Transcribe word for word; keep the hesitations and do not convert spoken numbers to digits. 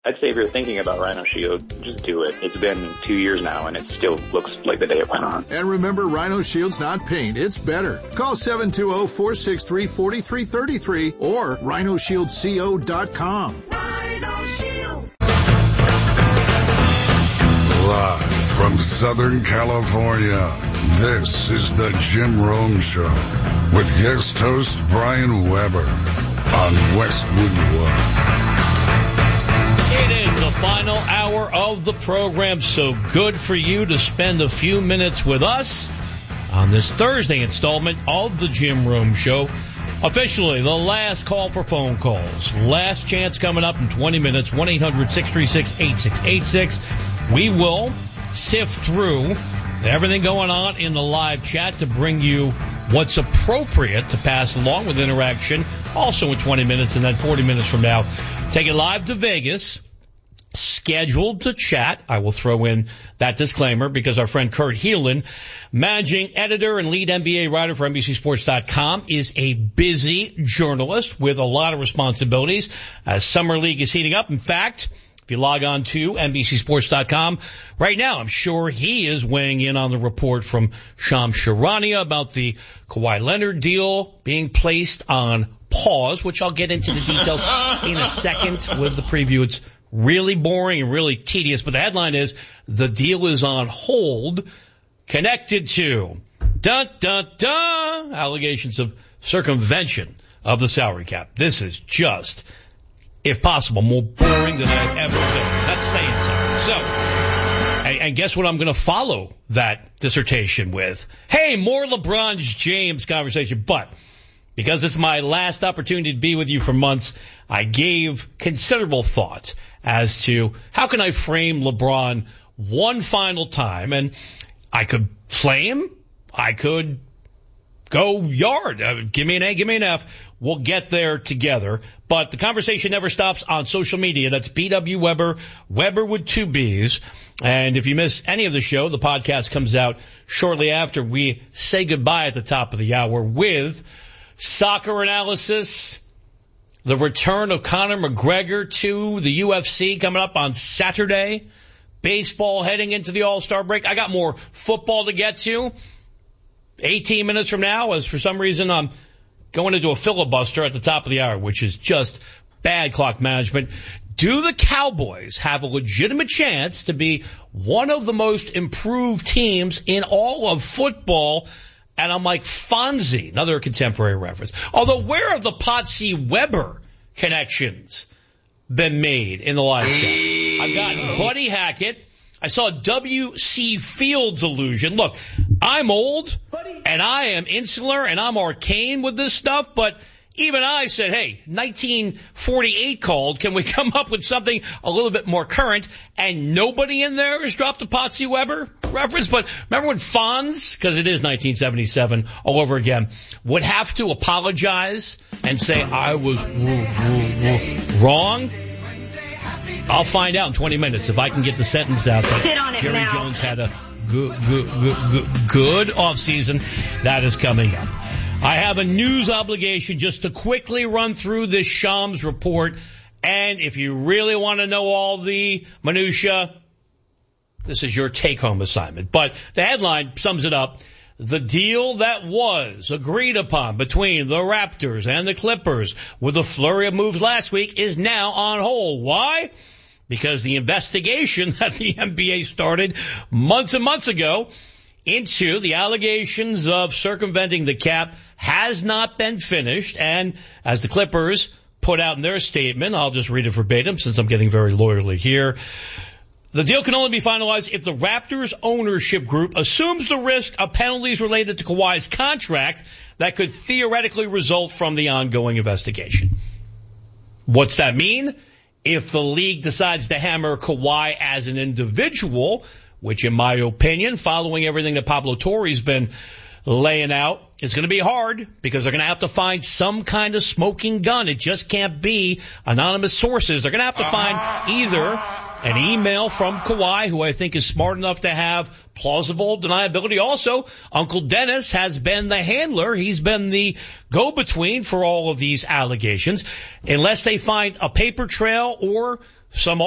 I'd say if you're thinking about Rhino Shield, just do it. It's been two years now, and it still looks like the day it went on. And remember, Rhino Shield's not paint, it's better. Call seven two zero, four six three, four three three three or rhino shield co dot com. Rhino Shield. Live from Southern California, this is the Jim Rome Show with guest host Brian Weber on Westwood One. It is the final hour of the program, so good for you to spend a few minutes with us on this Thursday installment of the Jim Rome Show. Officially, the last call for phone calls. Last chance coming up in twenty minutes, one eight hundred, six three six, eight six eight six. We will sift through everything going on in the live chat to bring you what's appropriate to pass along with interaction. Also in twenty minutes, and then forty minutes from now, take it live to Vegas, scheduled to chat. I will throw in that disclaimer because our friend Kurt Heelan, managing editor and lead N B A writer for N B C Sports dot com, is a busy journalist with a lot of responsibilities as Summer League is heating up. In fact, if you log on to N B C Sports dot com right now, I'm sure he is weighing in on the report from Shams Charania about the Kawhi Leonard deal being placed on pause, which I'll get into the details in a second with the preview. It's really boring and really tedious, but the headline is the deal is on hold, connected to dun dun dun allegations of circumvention of the salary cap. This is just, if possible, more boring than I've ever been. That's saying something. So, and, and guess what I'm going to follow that dissertation with? Hey, more LeBron James conversation. But because it's my last opportunity to be with you for months, I gave considerable thought as to how can I frame LeBron one final time. And I could flame, I could go yard. Uh, give me an A, give me an F. We'll get there together. But the conversation never stops on social media. That's B W Weber, Weber with two B's. And if you miss any of the show, the podcast comes out shortly after we say goodbye at the top of the hour with soccer analysis, the return of Conor McGregor to the U F C coming up on Saturday, baseball heading into the All-Star break. I got more football to get to. eighteen minutes from now, as for some reason I'm going to do a filibuster at the top of the hour, which is just bad clock management. Do the Cowboys have a legitimate chance to be one of the most improved teams in all of football? And I'm like, Fonzie, another contemporary reference. Although, where have the Potsy Weber connections been made in the live chat? I've got Buddy Hackett. I saw W C Fields allusion. Look, I'm old, and I am insular, and I'm arcane with this stuff, but even I said, hey, nineteen forty-eight called. Can we come up with something a little bit more current? And nobody in there has dropped a Potsy Weber reference. But remember when Fonz, because it is nineteen seventy-seven all over again, would have to apologize and say, I was wrong? I'll find out in twenty minutes if I can get the sentence out. Sit on it Jerry now. Jones had a good, good, good, good, good offseason. That is coming up. I have a news obligation just to quickly run through this Shams report. And if you really want to know all the minutia, this is your take-home assignment. But the headline sums it up. The deal that was agreed upon between the Raptors and the Clippers with a flurry of moves last week is now on hold. Why? Because the investigation that the N B A started months and months ago into the allegations of circumventing the cap has not been finished. And as the Clippers put out in their statement, I'll just read it verbatim since I'm getting very lawyerly here. The deal can only be finalized if the Raptors ownership group assumes the risk of penalties related to Kawhi's contract that could theoretically result from the ongoing investigation. What's that mean? If the league decides to hammer Kawhi as an individual, which in my opinion, following everything that Pablo Torre's been laying out, it's going to be hard because they're going to have to find some kind of smoking gun. It just can't be anonymous sources. They're going to have to find either an email from Kawhi, who I think is smart enough to have plausible deniability. Also, Uncle Dennis has been the handler. He's been the go-between for all of these allegations. Unless they find a paper trail or some